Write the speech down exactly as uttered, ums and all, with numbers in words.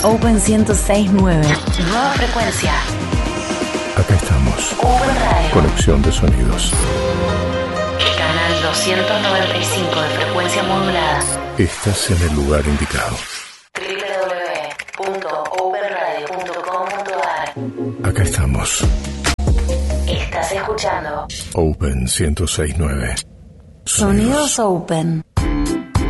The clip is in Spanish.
Open ciento seis punto nueve. Nueva frecuencia. Acá estamos. Open Radio. Conexión de sonidos. Canal doscientos noventa y cinco de frecuencia modulada. Estás en el lugar indicado. doble u doble u doble u punto open radio punto com punto a r. Acá estamos. Estás escuchando Open ciento seis punto nueve. Sonidos Open.